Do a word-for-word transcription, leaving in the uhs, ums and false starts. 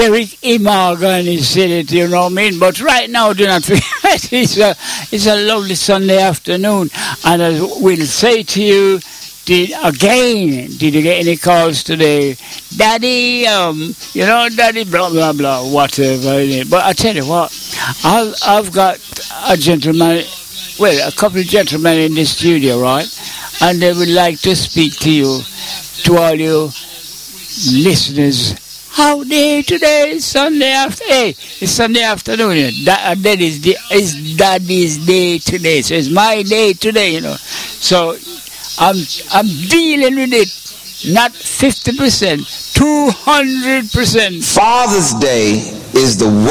Eric E. Morgan is said it, you know what I mean? But right now, do not forget, it's a, it's a lovely Sunday afternoon. And I will say to you, did again, did you get any calls today? Daddy, um, you know, daddy, blah, blah, blah, whatever. But I tell you what, I've, I've got a gentleman, well, a couple of gentlemen in the studio, right? And they would like to speak to you, to all you listeners. How day today? Sunday after. Hey, it's Sunday afternoon. You know. That, that is the it's Daddy's day today. So it's my day today. You know. So I'm I'm dealing with it. Not fifty percent, two hundred percent. Father's Day is the